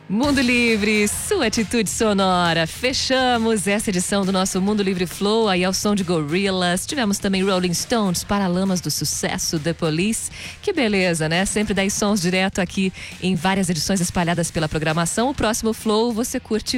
Mundo Livre, sua atitude sonora. Fechamos essa edição do nosso Mundo Livre Flow aí ao som de Gorillaz. Tivemos também Rolling Stones, Paralamas do Sucesso, The Police. Que beleza, né? Sempre 10 sons direto aqui em várias edições espalhadas pela programação. O próximo Flow você curte